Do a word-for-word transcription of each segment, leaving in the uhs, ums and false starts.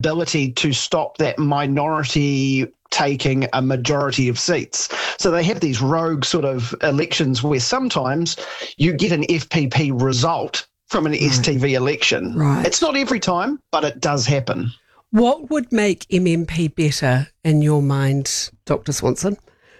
ability to stop that minority taking a majority of seats. So they have these rogue sort of elections where sometimes you get an F P P result from an right. S T V election. Right. It's not every time, but it does happen. What would make M M P better in your mind, Doctor Swanson?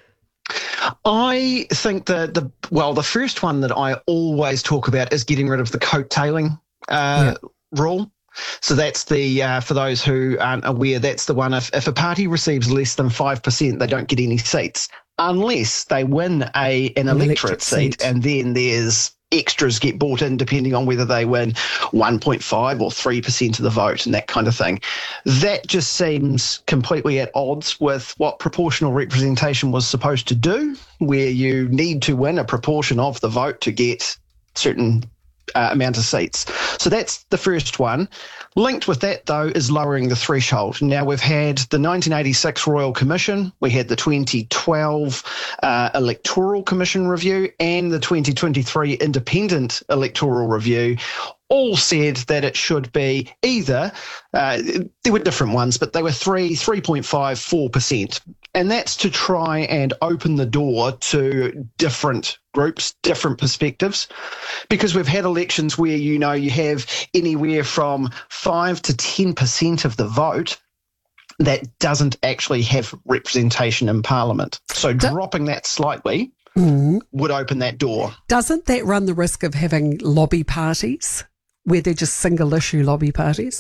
I think the, the well, the first one that I always talk about is getting rid of the coattailing uh, yeah. rule. So that's the, uh, for those who aren't aware, that's the one, if, if a party receives less than five percent, they don't get any seats unless they win a an, an electorate seat, seat, and then there's extras get bought in depending on whether they win one point five or three percent of the vote and that kind of thing. That just seems completely at odds with what proportional representation was supposed to do, where you need to win a proportion of the vote to get certain Uh, amount of seats. So that's the first one. Linked with that, though, is lowering the threshold. Now, we've had the nineteen eighty-six Royal Commission, we had the twenty twelve uh, Electoral Commission review, and the twenty twenty-three Independent Electoral Review, all said that it should be either, uh, there were different ones, but they were three, three point five, four percent. And that's to try and open the door to different groups, different perspectives, because we've had elections where, you know, you have anywhere from five to ten percent of the vote that doesn't actually have representation in Parliament. So Do- dropping that slightly mm. would open that door. Doesn't that run the risk of having lobby parties where they're just single issue lobby parties?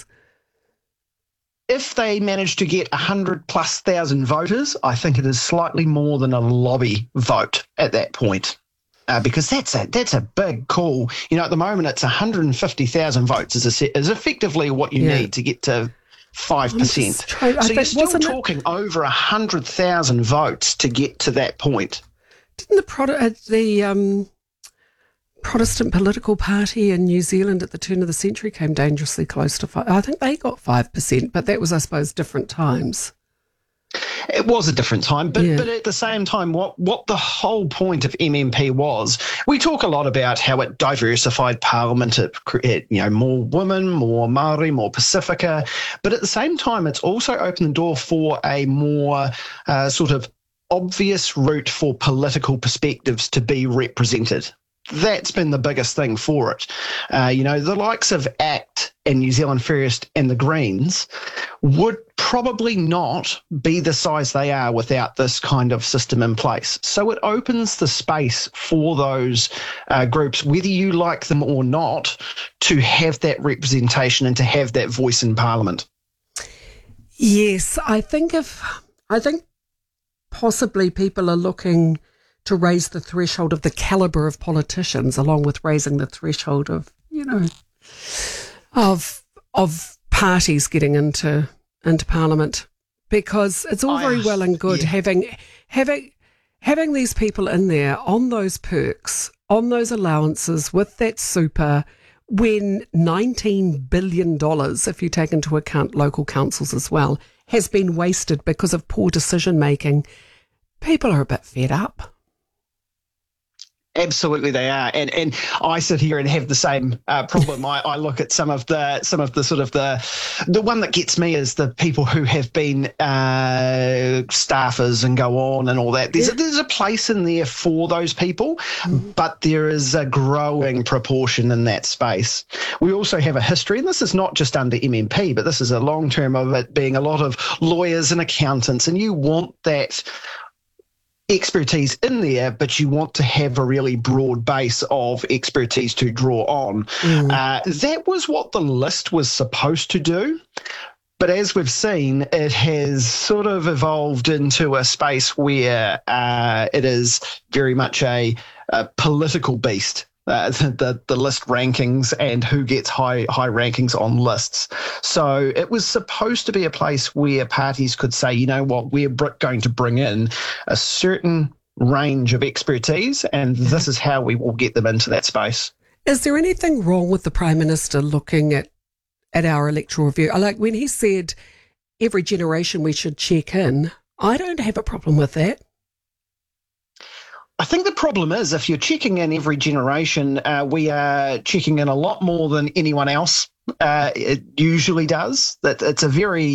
If they manage to get one hundred plus thousand voters, I think it is slightly more than a lobby vote at that point. Uh, because that's a that's a big call. You know, at the moment it's one hundred fifty thousand votes is, a, is effectively what you yeah. need to get to five percent. So you're still talking it, over one hundred thousand votes to get to that point. Didn't the, Pro- the um, Protestant political party in New Zealand at the turn of the century came dangerously close to five? I think they got five percent, but that was, I suppose, different times. It was a different time, but, yeah. but at the same time, what, what the whole point of M M P was, we talk a lot about how it diversified Parliament, it created, you know, more women, more Māori, more Pacifica, but at the same time, it's also opened the door for a more uh, sort of obvious route for political perspectives to be represented. That's been the biggest thing for it. Uh, you know, the likes of ACT and New Zealand First and the Greens would probably not be the size they are without this kind of system in place. So it opens the space for those uh, groups, whether you like them or not, to have that representation and to have that voice in Parliament. Yes, I think if I think possibly people are looking to raise the threshold of the calibre of politicians, along with raising the threshold of, you know, of of parties getting into into Parliament, because it's all very well and good yeah. having having having these people in there on those perks, on those allowances, with that super, when nineteen billion dollars, if you take into account local councils as well, has been wasted because of poor decision making. People are a bit fed up. Absolutely, they are, and and I sit here and have the same uh, problem. I, I look at some of the some of the sort of the the one that gets me is the people who have been uh, staffers and go on and all that. There's a, there's a place in there for those people, mm. but there is a growing proportion in that space. We also have a history, and this is not just under M M P, but this is a long term of it being a lot of lawyers and accountants, and you want that expertise in there, but you want to have a really broad base of expertise to draw on. Mm. Uh, that was what the list was supposed to do. But as we've seen, it has sort of evolved into a space where uh, it is very much a, a political beast. Uh, the the list rankings and who gets high high rankings on lists. So it was supposed to be a place where parties could say, you know what, we're going to bring in a certain range of expertise, and this is how we will get them into that space. Is there anything wrong with the Prime Minister looking at, at our electoral review? Like when he said every generation we should check in, I don't have a problem with that. I think the problem is if you're checking in every generation, uh, we are checking in a lot more than anyone else uh, it usually does. That it's a very